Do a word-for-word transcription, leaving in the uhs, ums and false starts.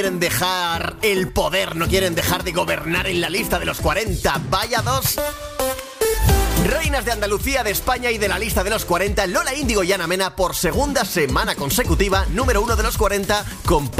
quieren dejar el poder, no quieren dejar de gobernar en la lista de los cuarenta. Vaya dos. Reinas de Andalucía, de España y de la lista de los cuarenta, Lola Índigo y Ana Mena por segunda semana consecutiva, número uno de los cuarenta, con